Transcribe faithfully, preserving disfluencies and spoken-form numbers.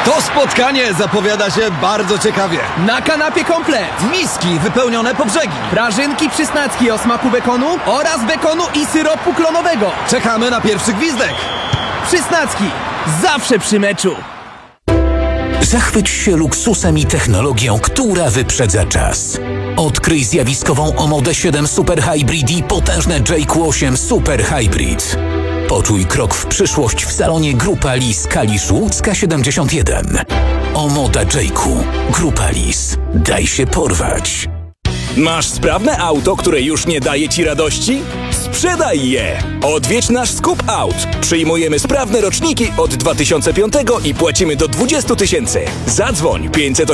To spotkanie zapowiada się bardzo ciekawie. Na kanapie komplet. Miski wypełnione po brzegi. Prażynki przysnacki o smaku bekonu oraz bekonu i syropu klonowego. Czekamy na pierwszy gwizdek. Przysnacki. Zawsze przy meczu. Zachwyć się luksusem i technologią, która wyprzedza czas. Odkryj zjawiskową Omodę siedem Super Hybrid i potężne J Q osiem Super Hybrid. Poczuj krok w przyszłość w salonie Grupa Lis Kalisz Łódzka siedemdziesiąt jeden. Omoda J Q. Grupa Lis. Daj się porwać. Masz sprawne auto, które już nie daje ci radości? Sprzedaj je! Odwiedź nasz Scoop Aut. Przyjmujemy sprawne roczniki od dwa tysiące piątego i płacimy do dwudziestu tysięcy. Zadzwoń pięćset